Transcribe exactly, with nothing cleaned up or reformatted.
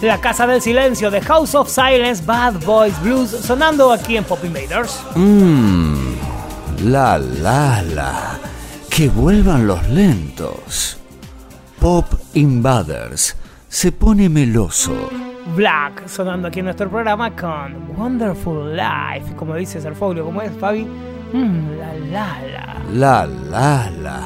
La Casa del Silencio, The House of Silence, Bad Boys Blues, sonando aquí en Pop Invaders. Mmm, la la la, que vuelvan los lentos. Pop Invaders se pone meloso. Black, sonando aquí en nuestro programa con Wonderful Life. Como dice Serfolio, ¿cómo es, Fabi? Mmm, la la la. La la la.